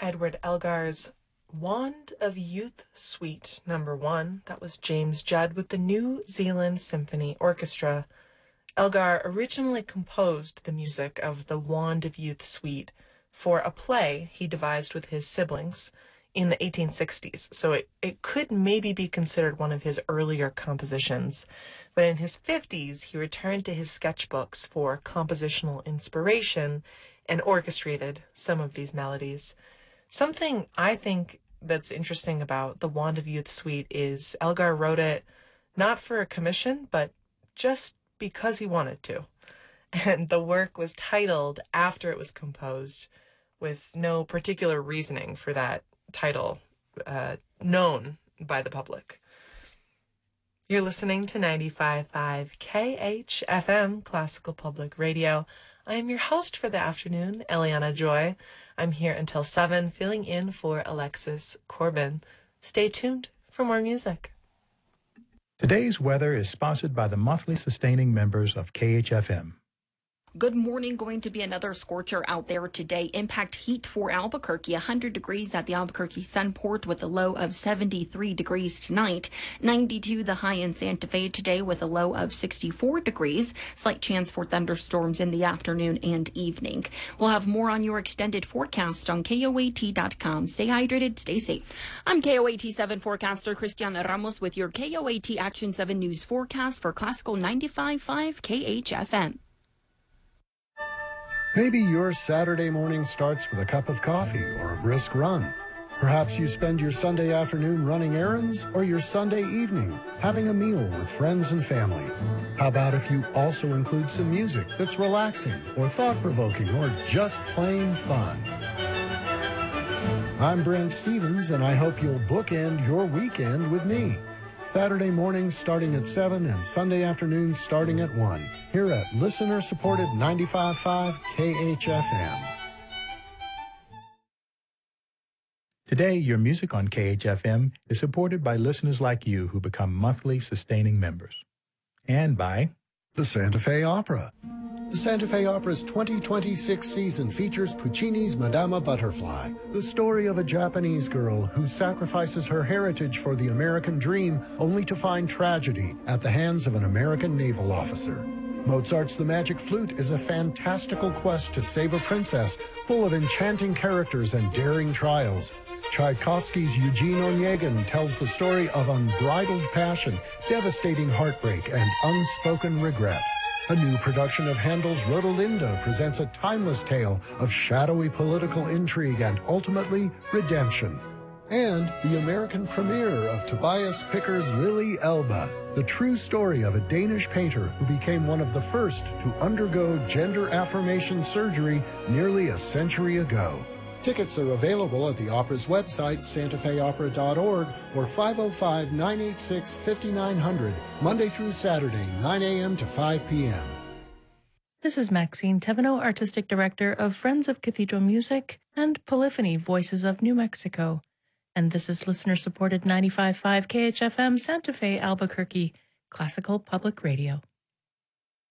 Edward Elgar's Wand of Youth Suite No. 1. That was James Judd with the New Zealand Symphony Orchestra. Elgar originally composed the music of the Wand of Youth Suite for a play he devised with his siblings in the 1860s, so it could maybe be considered one of his earlier compositions. But in his 50s, he returned to his sketchbooks for compositional inspiration and orchestrated some of these melodies. Something I think that's interesting about the Wand of Youth Suite is Elgar wrote it not for a commission, but just because he wanted to. And the work was titled after it was composed, with no particular reasoning for that title known by the public. You're listening to 95.5 KHFM Classical Public Radio. I am your host for the afternoon, Eliana Joy. I'm here until 7, filling in for Alexis Corbin. Stay tuned for more music. Today's weather is sponsored by the monthly sustaining members of KHFM. Good morning. Going to be another scorcher out there today. Impact heat for Albuquerque, 100 degrees at the Albuquerque Sunport with a low of 73 degrees tonight. 92 the high in Santa Fe today with a low of 64 degrees. Slight chance for thunderstorms in the afternoon and evening. We'll have more on your extended forecast on KOAT.com. Stay hydrated, stay safe. I'm KOAT 7 forecaster Cristiana Ramos with your KOAT Action 7 News forecast for Classical 95.5 KHFM. Maybe your Saturday morning starts with a cup of coffee or a brisk run. Perhaps you spend your Sunday afternoon running errands or your Sunday evening having a meal with friends and family. How about if you also include some music that's relaxing or thought-provoking or just plain fun? I'm Brent Stevens, and I hope you'll bookend your weekend with me. Saturday mornings starting at 7 and Sunday afternoons starting at 1. Here at listener-supported 95.5 KHFM. Today, your music on KHFM is supported by listeners like you who become monthly sustaining members. And by the Santa Fe Opera. The Santa Fe Opera's 2026 season features Puccini's Madama Butterfly, the story of a Japanese girl who sacrifices her heritage for the American dream only to find tragedy at the hands of an American naval officer. Mozart's The Magic Flute is a fantastical quest to save a princess full of enchanting characters and daring trials. Tchaikovsky's Eugene Onegin tells the story of unbridled passion, devastating heartbreak, and unspoken regret. A new production of Handel's Rodelinda presents a timeless tale of shadowy political intrigue and, ultimately, redemption. And the American premiere of Tobias Picker's Lily Elba, the true story of a Danish painter who became one of the first to undergo gender affirmation surgery nearly a century ago. Tickets are available at the opera's website, santafeopera.org, or 505-986-5900, Monday through Saturday, 9 a.m. to 5 p.m. This is Maxine Teveno, Artistic Director of Friends of Cathedral Music and Polyphony Voices of New Mexico. And this is listener-supported 95.5 KHFM Santa Fe, Albuquerque, Classical Public Radio.